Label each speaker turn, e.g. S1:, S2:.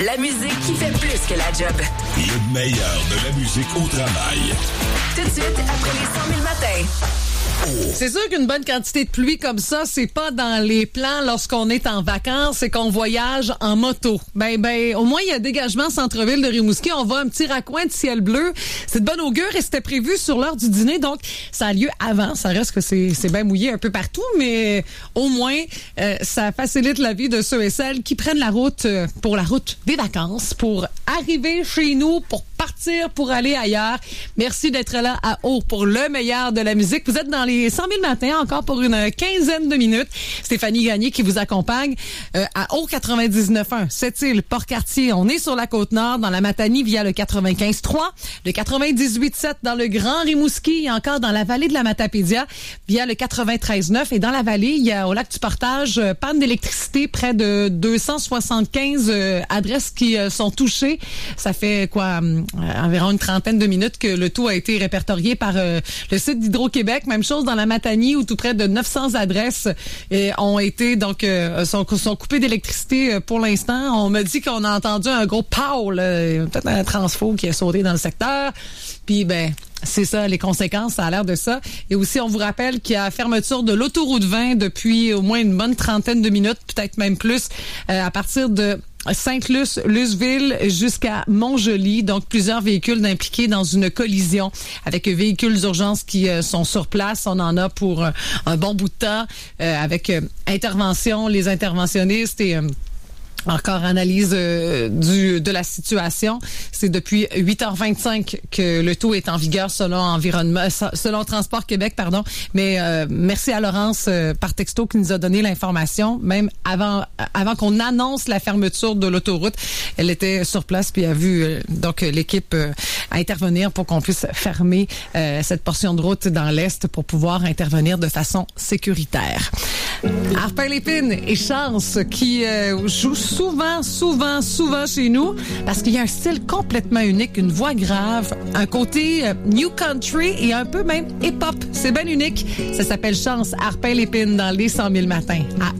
S1: La musique qui fait plus que la job.
S2: Le meilleur de la musique au travail.
S1: Tout de suite, après les 100 000 matins.
S3: C'est sûr qu'une bonne quantité de pluie comme ça, c'est pas dans les plans lorsqu'on est en vacances et qu'on voyage en moto. Ben, au moins, il y a dégagement centre-ville de Rimouski. On voit un petit raccoin de ciel bleu. C'est de bonne augure et c'était prévu sur l'heure du dîner. Donc, ça a lieu avant. Ça reste que c'est bien mouillé un peu partout, mais au moins, ça facilite la vie de ceux et celles qui prennent la route pour la route des vacances, pour arriver chez nous, pour partir, pour aller ailleurs. Merci d'être là à Haut pour le meilleur de la musique. Vous êtes dans les 100 000 matins encore pour une quinzaine de minutes. Stéphanie Gagné qui vous accompagne à Haut 99.1, Sept-Îles, Port-Cartier. On est sur la Côte-Nord, dans la Matanie via le 95.3, le 98.7 dans le Grand Rimouski et encore dans la vallée de la Matapédia via le 93.9. Et dans la vallée, il y a au lac du Portage, panne d'électricité, près de 275 adresses qui sont touchées. Ça fait environ une trentaine de minutes que le tout a été répertorié par le site d'Hydro-Québec. Même chose dans la Matanie où tout près de 900 adresses ont été sont coupées d'électricité pour l'instant. On me dit qu'on a entendu un gros pow, peut-être un transfo qui est sauté dans le secteur. Puis c'est ça, les conséquences, ça a l'air de ça. Et aussi, on vous rappelle qu'il y a fermeture de l'autoroute 20 depuis au moins une bonne trentaine de minutes, peut-être même plus, à partir de Sainte-Luce, Luceville jusqu'à Montjoly. Donc, plusieurs véhicules impliqués dans une collision avec véhicules d'urgence qui sont sur place. On en a pour un bon bout de temps avec intervention, les interventionnistes et encore analyse de la situation. C'est depuis 8h25 que le tout est en vigueur selon Transport Québec, pardon. Mais merci à Laurence par texto qui nous a donné l'information, même avant qu'on annonce la fermeture de l'autoroute. Elle était sur place puis a vu donc l'équipe intervenir pour qu'on puisse fermer cette portion de route dans l'est pour pouvoir intervenir de façon sécuritaire. Harper-Lépine et Chance qui jouent souvent chez nous parce qu'il y a un style complètement unique, une voix grave, un côté new country et un peu même hip-hop. C'est bien unique. Ça s'appelle Chance, Harper-Lépine dans les 100 000 matins à